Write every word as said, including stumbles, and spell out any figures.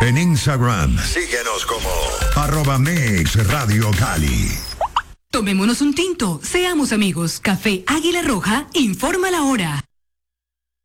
En Instagram, síguenos como arroba Mix Radio Cali. Tomémonos un tinto, seamos amigos. Café Águila Roja, informa la hora.